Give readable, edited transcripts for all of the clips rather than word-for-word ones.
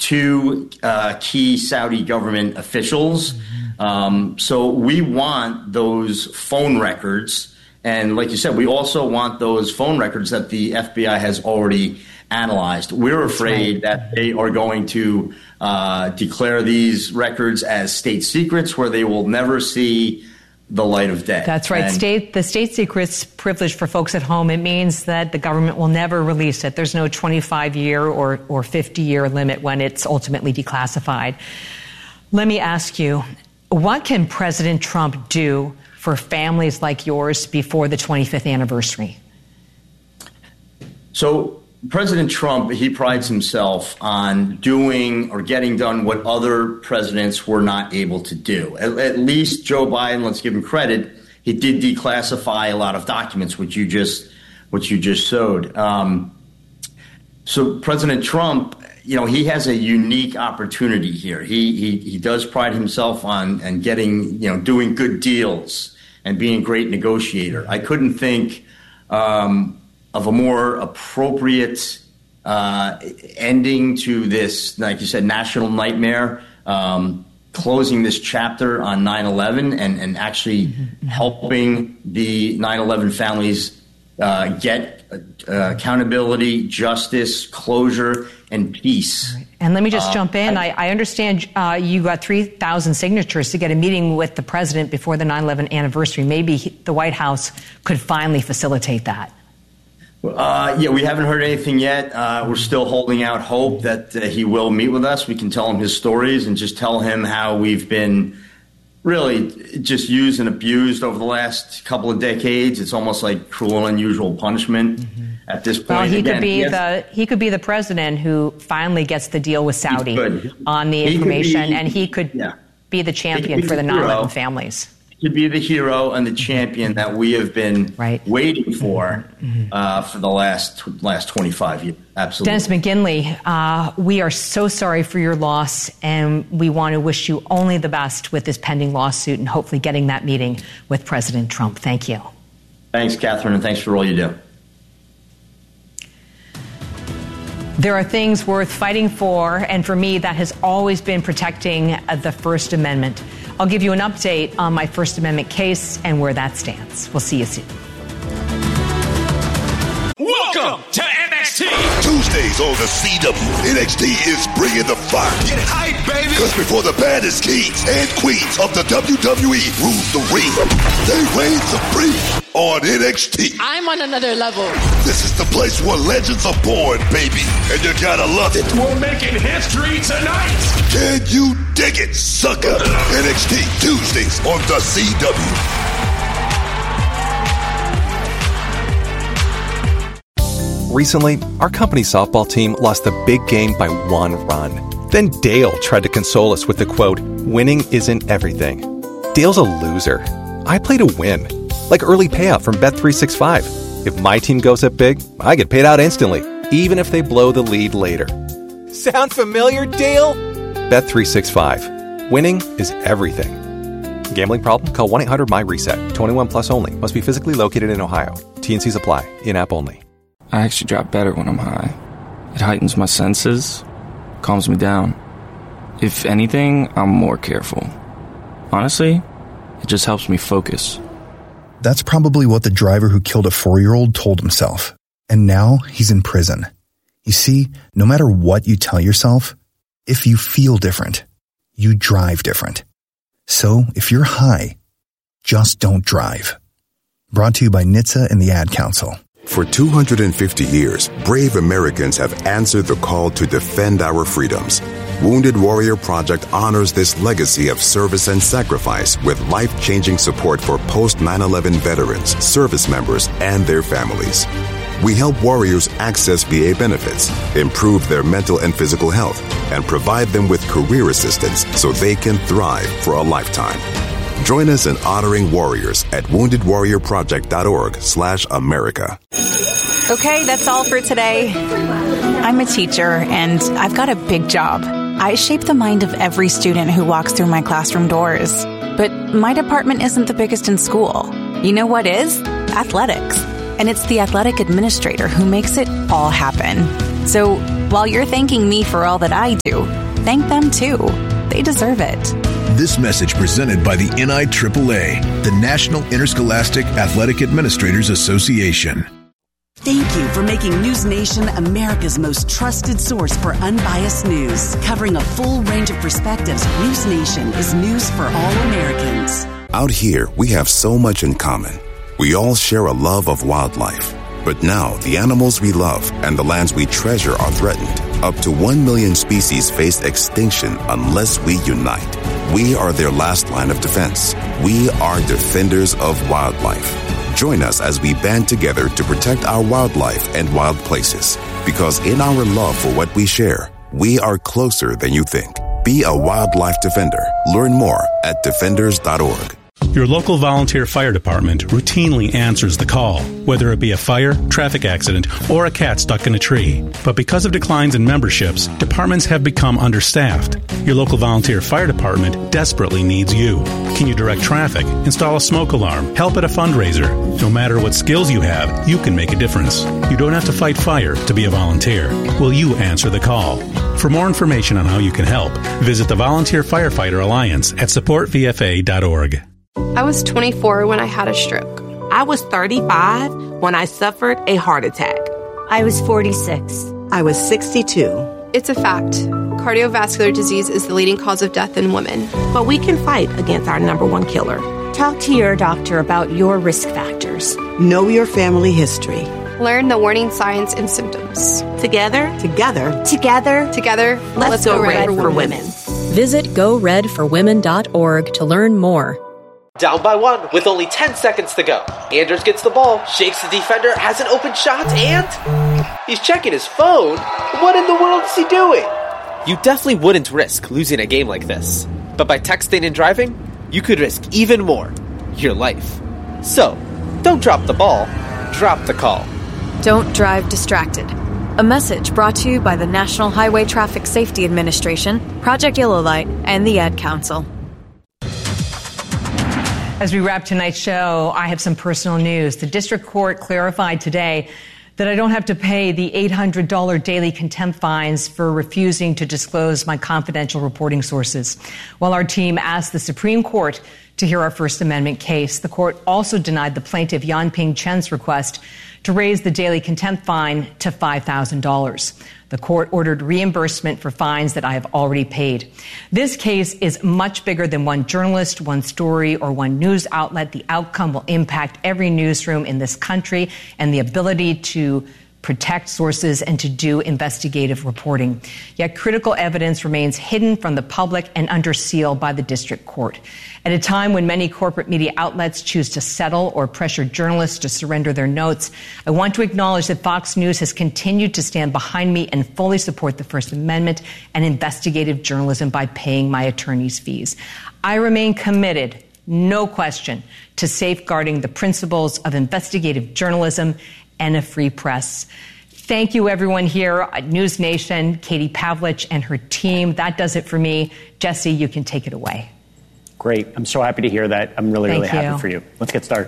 two key Saudi government officials. So we want those phone records. And like you said, we also want those phone records that the FBI has already analyzed. We're afraid that they are going to declare these records as state secrets where they will never see the light of day. That's right. The state secret's privilege for folks at home. It means that the government will never release it. There's no 25-year or 50-year limit when it's ultimately declassified. Let me ask you, what can President Trump do for families like yours before the 25th anniversary? So President Trump, he prides himself on doing or getting done what other presidents were not able to do. At least Joe Biden, let's give him credit, he did declassify a lot of documents, which you just showed. So President Trump, he has a unique opportunity here. He does pride himself on getting, doing good deals and being a great negotiator. I couldn't think of a more appropriate ending to this, like you said, national nightmare, closing this chapter on 9/11 and actually helping the 9/11 families get accountability, justice, closure, and peace. And let me just jump in. I understand you got 3,000 signatures to get a meeting with the president before the 9/11 anniversary. Maybe the White House could finally facilitate that. We haven't heard anything yet. We're still holding out hope that he will meet with us. We can tell him his stories and just tell him how we've been really just used and abused over the last couple of decades. It's almost like cruel and unusual punishment at this point. Well, he could be the president who finally gets the deal with Saudi on the information, and he could be the champion for the 9/11 families. To be the hero and the champion that we have been waiting for the last 25 years. Absolutely. Dennis McGinley, we are so sorry for your loss, and we want to wish you only the best with this pending lawsuit and hopefully getting that meeting with President Trump. Thank you. Thanks, Catherine, and thanks for all you do. There are things worth fighting for, and for me, that has always been protecting the First Amendment. I'll give you an update on my First Amendment case and where that stands. We'll see you soon. Welcome to NXT. Tuesdays on the CW, NXT is bringing the fire. Get hype, baby. Because before the baddest kings and queens of the WWE rule the ring, they reign supreme on NXT. I'm on another level. This is the place where legends are born, baby. And you gotta love it. We're making history tonight. Can you dig it, sucker? NXT Tuesdays on the CW. Recently, our company's softball team lost the big game by 1 run. Then Dale tried to console us with the quote, "Winning isn't everything." Dale's a loser. I play to win. Like early payout from Bet365. If my team goes up big, I get paid out instantly, even if they blow the lead later. Sound familiar, Dale? Bet365. Winning is everything. Gambling problem? Call 1-800-MY-RESET. 21 plus only. Must be physically located in Ohio. T&Cs apply. In-app only. I actually drop better when I'm high. It heightens my senses, calms me down. If anything, I'm more careful. Honestly, it just helps me focus. That's probably what the driver who killed a 4-year-old told himself. And now he's in prison. You see, no matter what you tell yourself, if you feel different, you drive different. So if you're high, just don't drive. Brought to you by NHTSA and the Ad Council. For 250 years, brave Americans have answered the call to defend our freedoms. Wounded Warrior Project honors this legacy of service and sacrifice with life-changing support for post-9/11 veterans, service members, and their families. We help warriors access VA benefits, improve their mental and physical health, and provide them with career assistance so they can thrive for a lifetime. Join us in honoring warriors at woundedwarriorproject.org/America. Okay, that's all for today. I'm a teacher, and I've got a big job. I shape the mind of every student who walks through my classroom doors. But my department isn't the biggest in school. You know what is? Athletics. And it's the athletic administrator who makes it all happen. So while you're thanking me for all that I do, thank them too. They deserve it. This message presented by the NIAAA, the National Interscholastic Athletic Administrators Association. Thank you for making News Nation America's most trusted source for unbiased news. Covering a full range of perspectives, News Nation is news for all Americans. Out here, we have so much in common. We all share a love of wildlife. But now, the animals we love and the lands we treasure are threatened. Up to 1 million species face extinction unless we unite. We are their last line of defense. We are defenders of wildlife. Join us as we band together to protect our wildlife and wild places. Because in our love for what we share, we are closer than you think. Be a wildlife defender. Learn more at defenders.org. Your local volunteer fire department routinely answers the call, whether it be a fire, traffic accident, or a cat stuck in a tree. But because of declines in memberships, departments have become understaffed. Your local volunteer fire department desperately needs you. Can you direct traffic, install a smoke alarm, help at a fundraiser? No matter what skills you have, you can make a difference. You don't have to fight fire to be a volunteer. Will you answer the call? For more information on how you can help, visit the Volunteer Firefighter Alliance at supportvfa.org. I was 24 when I had a stroke. I was 35 when I suffered a heart attack. I was 46. I was 62. It's a fact. Cardiovascular disease is the leading cause of death in women. But we can fight against our number one killer. Talk to your doctor about your risk factors. Know your family history. Learn the warning signs and symptoms. Together, let's go Red for Women. Visit GoRedForWomen.org to learn more. Down by one with only 10 seconds to go. Anders gets the ball, shakes the defender, has an open shot, and he's checking his phone. What in the world is he doing? You definitely wouldn't risk losing a game like this. But by texting and driving, you could risk even more, your life. So, don't drop the ball, drop the call. Don't drive distracted. A message brought to you by the National Highway Traffic Safety Administration, Project Yellow Light, and the Ad Council. As we wrap tonight's show, I have some personal news. The district court clarified today that I don't have to pay the $800 daily contempt fines for refusing to disclose my confidential reporting sources. While our team asked the Supreme Court to hear our First Amendment case, the court also denied the plaintiff Yanping Chen's request to raise the daily contempt fine to $5,000. The court ordered reimbursement for fines that I have already paid. This case is much bigger than one journalist, one story, or one news outlet. The outcome will impact every newsroom in this country and the ability to protect sources and to do investigative reporting. Yet critical evidence remains hidden from the public and under seal by the district court. At a time when many corporate media outlets choose to settle or pressure journalists to surrender their notes, I want to acknowledge that Fox News has continued to stand behind me and fully support the First Amendment and investigative journalism by paying my attorney's fees. I remain committed, no question, to safeguarding the principles of investigative journalism and a free press. Thank you, everyone here at News Nation, Katie Pavlich and her team. That does it for me. Jesse, you can take it away. Great. I'm so happy to hear that. I'm really happy for you. Let's get started.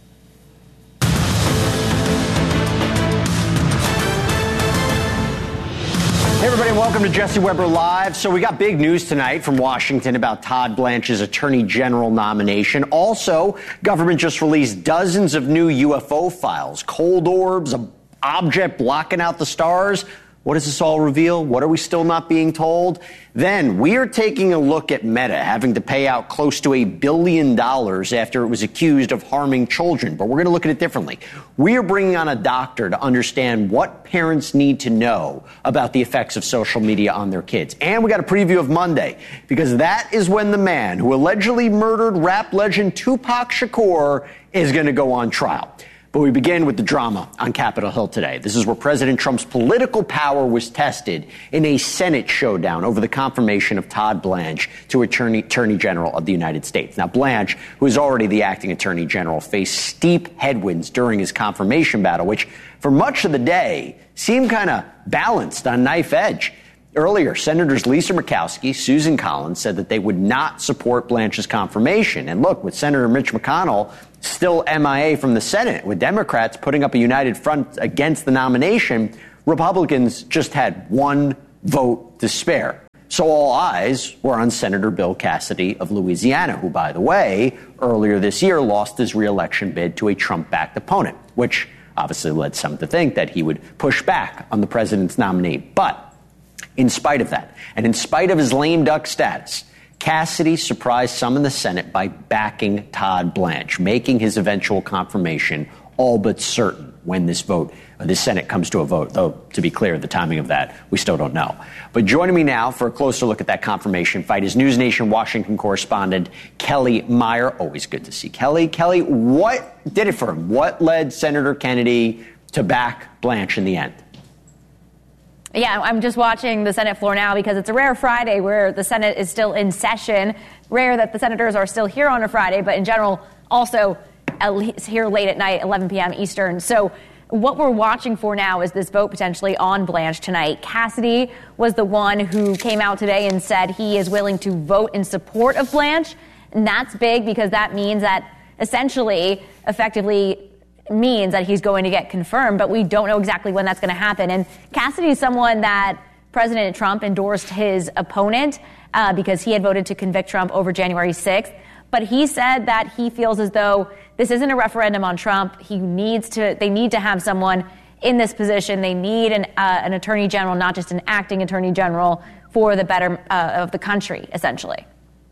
Hey, everybody, and welcome to Jesse Weber Live. So we got big news tonight from Washington about Todd Blanche's Attorney General nomination. Also, government just released dozens of new UFO files, cold orbs, an object blocking out the stars. What does this all reveal? What are we still not being told? Then we are taking a look at Meta having to pay out close to $1 billion after it was accused of harming children. But we're going to look at it differently. We are bringing on a doctor to understand what parents need to know about the effects of social media on their kids. And we got a preview of Monday, because that is when the man who allegedly murdered rap legend Tupac Shakur is going to go on trial. But we begin with the drama on Capitol Hill today. This is where President Trump's political power was tested in a Senate showdown over the confirmation of Todd Blanche to Attorney General of the United States. Now, Blanche, who is already the acting Attorney General, faced steep headwinds during his confirmation battle, which for much of the day seemed kind of balanced on knife edge. Earlier, Senators Lisa Murkowski, Susan Collins said that they would not support Blanche's confirmation. And look, with Senator Mitch McConnell still MIA from the Senate, with Democrats putting up a united front against the nomination, Republicans just had one vote to spare. So all eyes were on Senator Bill Cassidy of Louisiana, who, by the way, earlier this year lost his re-election bid to a Trump-backed opponent, which obviously led some to think that he would push back on the president's nominee. But in spite of that, and in spite of his lame duck status, Cassidy surprised some in the Senate by backing Todd Blanche, making his eventual confirmation all but certain when this Senate comes to a vote. Though, to be clear, the timing of that, we still don't know. But joining me now for a closer look at that confirmation fight is News Nation Washington correspondent Kelly Meyer. Always good to see Kelly. Kelly, what did it for him? What led Senator Kennedy to back Blanche in the end? Yeah, I'm just watching the Senate floor now because it's a rare Friday where the Senate is still in session. Rare that the senators are still here on a Friday, but in general, also here late at night, 11 p.m. Eastern. So what we're watching for now is this vote potentially on Blanche tonight. Cassidy was the one who came out today and said he is willing to vote in support of Blanche. And that's big because that means that effectively means that he's going to get confirmed, but we don't know exactly when that's going to happen. And Cassidy is someone that President Trump endorsed his opponent because he had voted to convict Trump over January 6th. But he said that he feels as though this isn't a referendum on Trump. They need to have someone in this position. They need an attorney general, not just an acting attorney general, for the better of the country, essentially.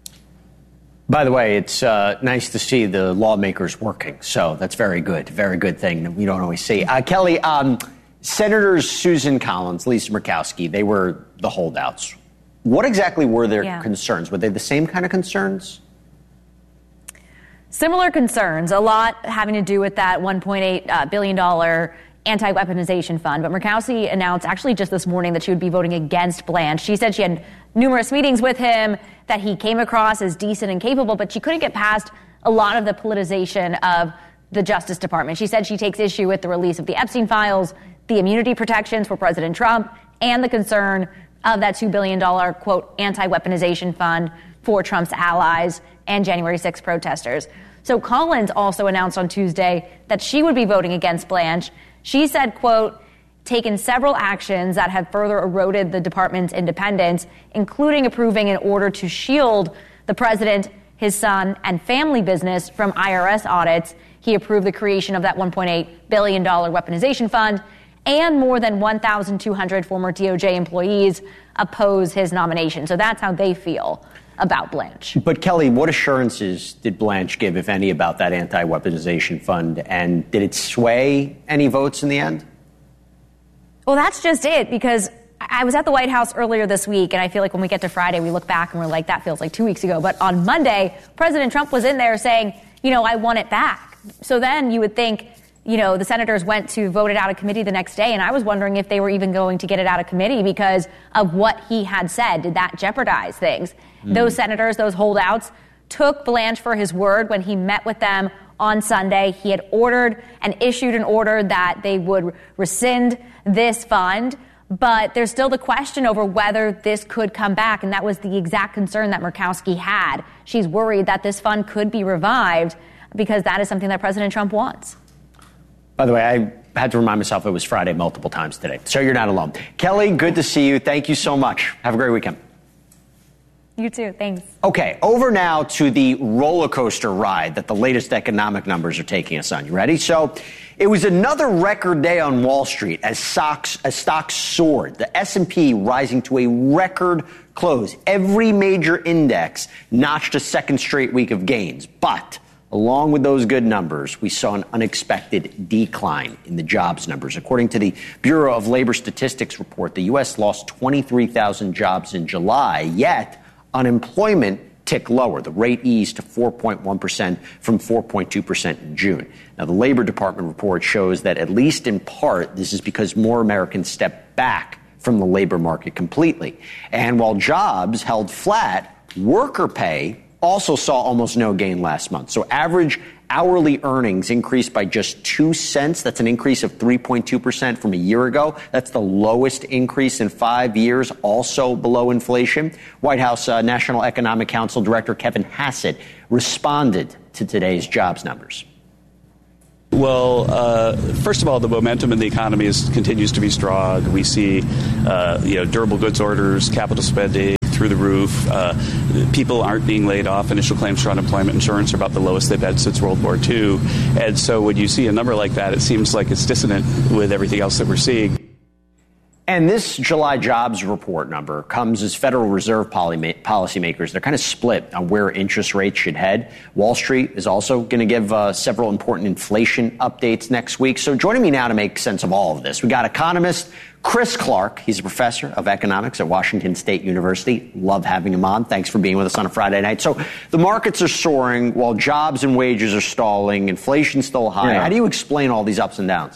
By the way, it's nice to see the lawmakers working. So that's very good thing that we don't always see. Kelly, Senators Susan Collins, Lisa Murkowski, they were the holdouts. What exactly were their concerns? Were they the same kind of concerns? Similar concerns, a lot having to do with that $1.8 billion anti-weaponization fund. But Murkowski announced actually just this morning that she would be voting against Blanche. She said she had numerous meetings with him, that he came across as decent and capable, but she couldn't get past a lot of the politicization of the Justice Department. She said she takes issue with the release of the Epstein files, the immunity protections for President Trump, and the concern of that $2 billion, quote, anti-weaponization fund for Trump's allies and January 6 protesters. So Collins also announced on Tuesday that she would be voting against Blanche. She said, quote, taken several actions that have further eroded the department's independence, including approving an order to shield the president, his son, and family business from IRS audits. He approved the creation of that $1.8 billion weaponization fund, and more than 1,200 former DOJ employees oppose his nomination. So that's how they feel about Blanche. But Kelly, what assurances did Blanche give, if any, about that anti-weaponization fund? And did it sway any votes in the end? Well, that's just it, because I was at the White House earlier this week, and I feel like when we get to Friday, we look back and we're like, that feels like 2 weeks ago. But on Monday, President Trump was in there saying, I want it back. So then you would think, the senators went to vote it out of committee the next day, and I was wondering if they were even going to get it out of committee because of what he had said. Did that jeopardize things? Those senators, those holdouts, took Blanche for his word when he met with them on Sunday. He had ordered and issued an order that they would rescind this fund, but there's still the question over whether this could come back, and that was the exact concern that Murkowski had. She's worried that this fund could be revived because that is something that President Trump wants. By the way, I had to remind myself it was Friday multiple times today, so you're not alone. Kelly, good to see you. Thank you so much. Have a great weekend. You too. Thanks. Okay, over now to the roller coaster ride that the latest economic numbers are taking us on. You ready? So it was another record day on Wall Street as stocks soared. The S&P rising to a record close. Every major index notched a second straight week of gains. But along with those good numbers, we saw an unexpected decline in the jobs numbers. According to the Bureau of Labor Statistics report, the U.S. lost 23,000 jobs in July, yet unemployment ticked lower. The rate eased to 4.1% from 4.2% in June. Now, the Labor Department report shows that, at least in part, this is because more Americans stepped back from the labor market completely. And while jobs held flat, worker pay also saw almost no gain last month. So average hourly earnings increased by just 2 cents. That's an increase of 3.2% from a year ago. That's the lowest increase in 5 years, also below inflation. White House National Economic Council Director Kevin Hassett responded to today's jobs numbers. Well, first of all, the momentum in the economy continues to be strong. We see, durable goods orders, capital spending through the roof. People aren't being laid off. Initial claims for unemployment insurance are about the lowest they've had since World War II. And so when you see a number like that, it seems like it's dissonant with everything else that we're seeing. And this July jobs report number comes as Federal Reserve policymakers, they're kind of split on where interest rates should head. Wall Street is also going to give several important inflation updates next week. So joining me now to make sense of all of this, we got economist Chris Clark. He's a professor of economics at Washington State University. Love having him on. Thanks for being with us on a Friday night. So the markets are soaring while jobs and wages are stalling. Inflation's still high. Yeah. How do you explain all these ups and downs?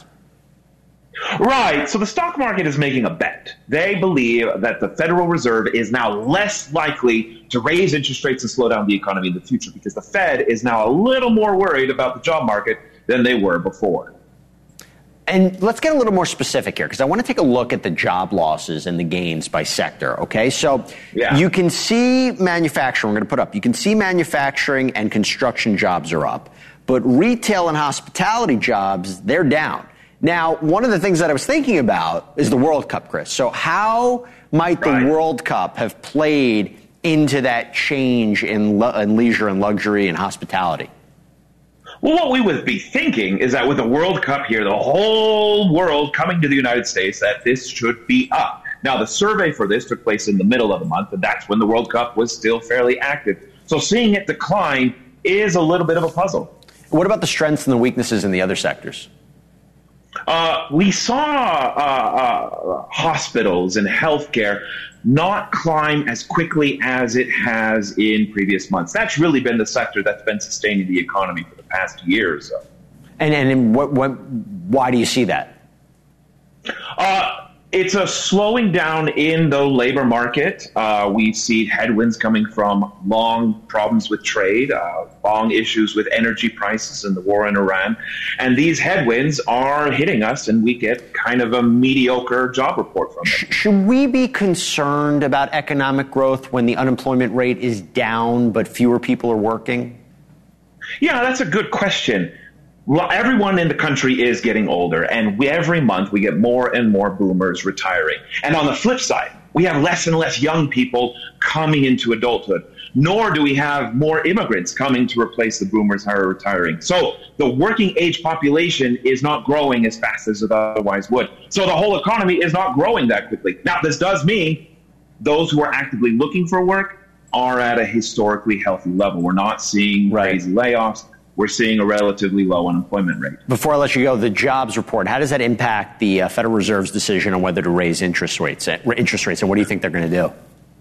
Right. So the stock market is making a bet. They believe that the Federal Reserve is now less likely to raise interest rates and slow down the economy in the future because the Fed is now a little more worried about the job market than they were before. And let's get a little more specific here because I want to take a look at the job losses and the gains by sector. Okay, so you can see manufacturing. We're going to put up. You can see manufacturing and construction jobs are up, but retail and hospitality jobs, they're down. Now, one of the things that I was thinking about is the World Cup, Chris. So how might the World Cup have played into that change in leisure and luxury and hospitality? Well, what we would be thinking is that with the World Cup here, the whole world coming to the United States, that this should be up. Now, the survey for this took place in the middle of the month, and that's when the World Cup was still fairly active. So seeing it decline is a little bit of a puzzle. What about the strengths and the weaknesses in the other sectors? We saw hospitals and healthcare not climb as quickly as it has in previous months. That's really been the sector that's been sustaining the economy for the past year or so. And why do you see that? It's a slowing down in the labor market. We see headwinds coming from long problems with trade, long issues with energy prices and the war in Iran. And these headwinds are hitting us, and we get kind of a mediocre job report from them. Should we be concerned about economic growth when the unemployment rate is down but fewer people are working? Yeah, that's a good question. Well, everyone in the country is getting older, and every month we get more and more boomers retiring. And on the flip side, we have less and less young people coming into adulthood, nor do we have more immigrants coming to replace the boomers who are retiring. So the working age population is not growing as fast as it otherwise would. So the whole economy is not growing that quickly. Now, this does mean those who are actively looking for work are at a historically healthy level. We're not seeing crazy layoffs. We're seeing a relatively low unemployment rate. Before I let you go, the jobs report, how does that impact the Federal Reserve's decision on whether to raise interest rates, and what do you think they're going to do?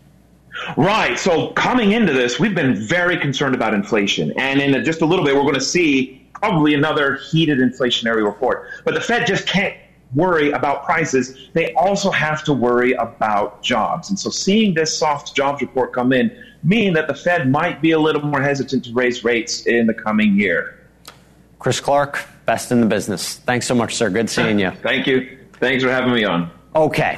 Right. So coming into this, we've been very concerned about inflation. And in just a little bit, we're going to see probably another heated inflationary report. But the Fed just can't worry about prices. They also have to worry about jobs. And so seeing this soft jobs report come in mean that the Fed might be a little more hesitant to raise rates in the coming year. Chris Clark, best in the business. Thanks so much, sir. Good seeing you. Thank you. Thanks for having me on. Okay.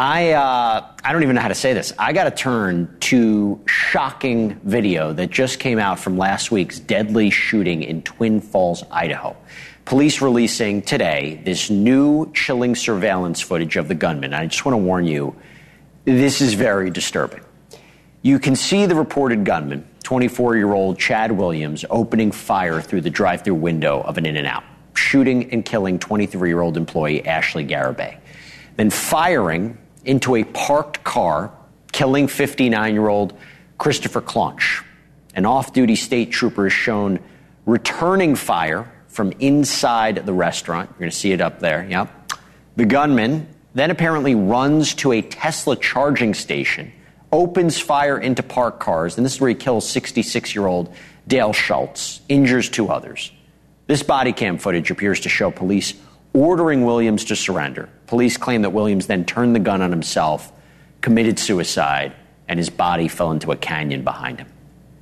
I don't even know how to say this. I got to turn to shocking video that just came out from last week's deadly shooting in Twin Falls, Idaho. Police releasing today this new chilling surveillance footage of the gunman. I just want to warn you, this is very disturbing. You can see the reported gunman, 24-year-old Chad Williams, opening fire through the drive-through window of an In-N-Out, shooting and killing 23-year-old employee Ashley Garibay, then firing into a parked car, killing 59-year-old Christopher Claunch. An off-duty state trooper is shown returning fire from inside the restaurant. You're going to see it up there. Yep. The gunman then apparently runs to a Tesla charging station, opens fire into parked cars, and this is where he kills 66-year-old Dale Schultz, injures 2 others. This body cam footage appears to show police ordering Williams to surrender. Police claim that Williams then turned the gun on himself, committed suicide, and his body fell into a canyon behind him.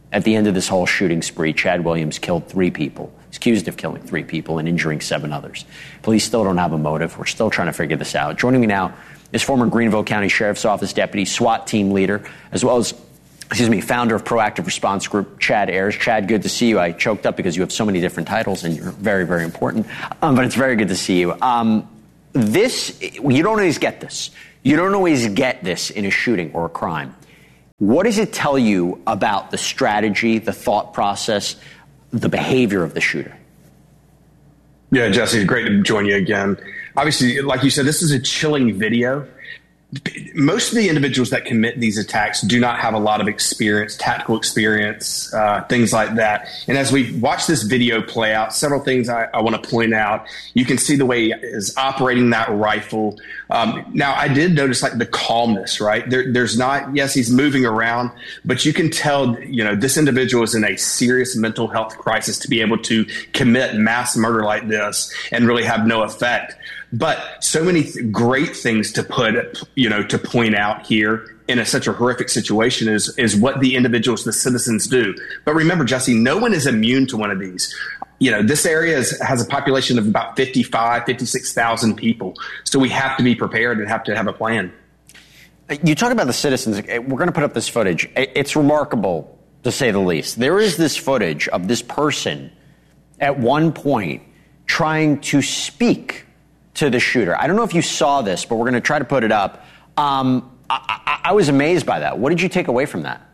At the end of this whole shooting spree, Chad Williams killed 3 people. He's accused of killing 3 people and injuring 7 others. Police still don't have a motive. We're still trying to figure this out. Joining me now is former Greenville County Sheriff's Office deputy, SWAT team leader, as well as, founder of Proactive Response Group, Chad Ayers. Chad, good to see you. I choked up because you have so many different titles and you're very, very important. But it's very good to see you. You don't always get this. You don't always get this in a shooting or a crime. What does it tell you about the strategy, the thought process, the behavior of the shooter? Yeah, Jesse, great to join you again. Obviously, like you said, this is a chilling video. Most of the individuals that commit these attacks do not have a lot of experience, tactical experience, things like that. And as we watch this video play out, several things I want to point out. You can see the way he is operating that rifle. Now, I did notice like the calmness, right? There's not, yes, he's moving around, but you can tell, this individual is in a serious mental health crisis to be able to commit mass murder like this and really have no effect. But so many great things to point out here in such a horrific situation is what the individuals, the citizens do. But remember, Jesse, no one is immune to one of these. This area has a population of about 56,000 people. So we have to be prepared and have to have a plan. You talk about the citizens. We're going to put up this footage. It's remarkable, to say the least. There is this footage of this person at one point trying to speak to the shooter. I don't know if you saw this, but we're going to try to put it up. I was amazed by that. What did you take away from that?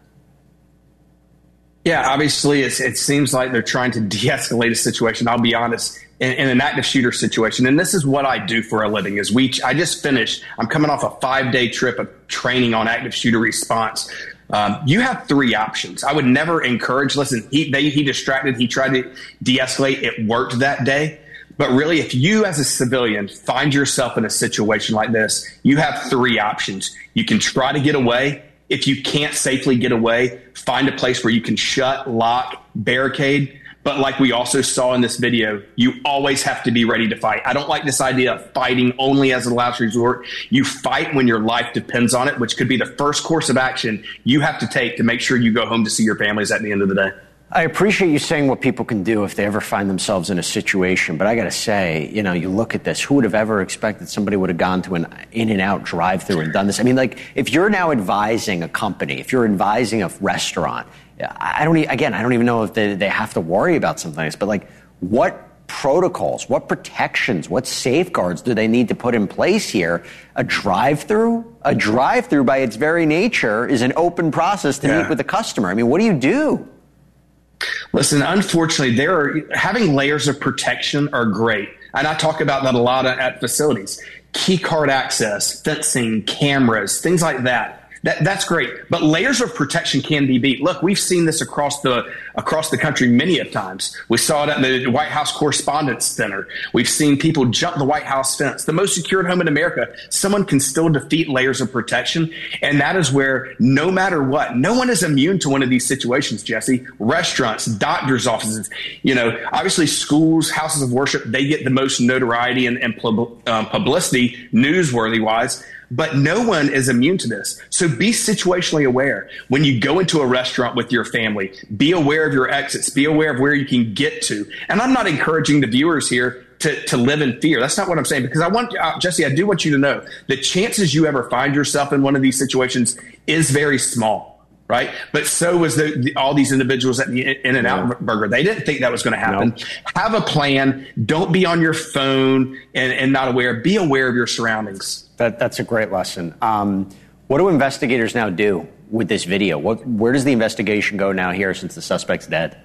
Yeah, obviously, it seems like they're trying to de-escalate a situation. I'll be honest, in an active shooter situation, and this is what I do for a living. I just finished. I'm coming off a 5-day trip of training on active shooter response. You have 3 options. I would never encourage. Listen, he distracted. He tried to de-escalate. It worked that day. But really, if you as a civilian find yourself in a situation like this, you have 3 options. You can try to get away. If you can't safely get away, find a place where you can shut, lock, barricade. But like we also saw in this video, you always have to be ready to fight. I don't like this idea of fighting only as a last resort. You fight when your life depends on it, which could be the first course of action you have to take to make sure you go home to see your families at the end of the day. I appreciate you saying what people can do if they ever find themselves in a situation. But I got to say, you look at this. Who would have ever expected somebody would have gone to an In-N-Out drive-thru and done this? I mean, like, if you're now advising a company, if you're advising a restaurant, I don't even know if they have to worry about something like this. But, like, what protocols, what protections, what safeguards do they need to put in place here? A drive-thru? A drive-thru, by its very nature, is an open process to meet with the customer. I mean, what do you do? Listen, unfortunately, having layers of protection are great. And I talk about that a lot at facilities. Key card access, fencing, cameras, things like that. That's great. But layers of protection can be beat. Look, we've seen this across the country many of times. We saw it at the White House Correspondents Center. We've seen people jump the White House fence. The most secured home in America, someone can still defeat layers of protection. And that is where, no matter what, no one is immune to one of these situations, Jesse. Restaurants, doctors' offices, obviously schools, houses of worship, they get the most notoriety and publicity, newsworthy-wise. But no one is immune to this. So be situationally aware. When you go into a restaurant with your family, be aware of your exits. Be aware of where you can get to. And I'm not encouraging the viewers here to live in fear. That's not what I'm saying. Because Jesse, I do want you to know the chances you ever find yourself in one of these situations is very small. Right. But so was all these individuals at the In-N-Out Burger. They didn't think that was going to happen. No. Have a plan. Don't be on your phone and not aware. Be aware of your surroundings. That's a great lesson. What do investigators now do with this video? Where does the investigation go now here since the suspect's dead?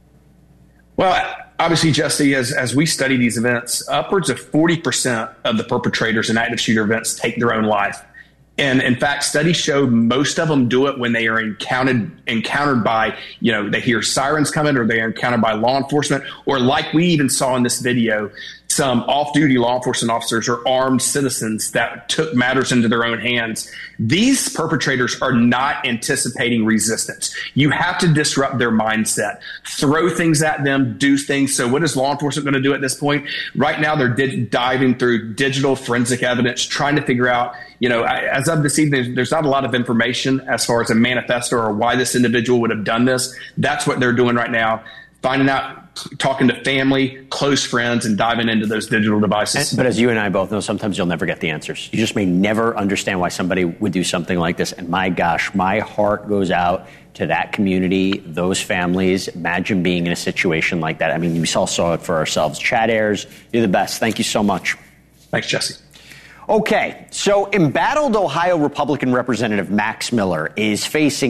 Well, obviously, Jesse, as we study these events, upwards of 40% of the perpetrators in active shooter events take their own life. And in fact, studies show most of them do it when they are encountered by, they hear sirens coming or they are encountered by law enforcement, or like we even saw in this video, some off-duty law enforcement officers or armed citizens that took matters into their own hands. These perpetrators are not anticipating resistance. You have to disrupt their mindset, throw things at them, do things. So what is law enforcement going to do at this point? Right now, they're diving through digital forensic evidence, trying to figure out, as of this evening, there's not a lot of information as far as a manifesto or why this individual would have done this. That's what they're doing right now, finding out, talking to family, close friends, and diving into those digital devices. But as you and I both know, sometimes you'll never get the answers. You just may never understand why somebody would do something like this. And my gosh, my heart goes out to that community, those families. Imagine being in a situation like that. I mean, we all saw it for ourselves. Chad Ayers, you're the best. Thank you so much. Thanks, Jesse. Okay, so embattled Ohio Republican Representative Max Miller is facing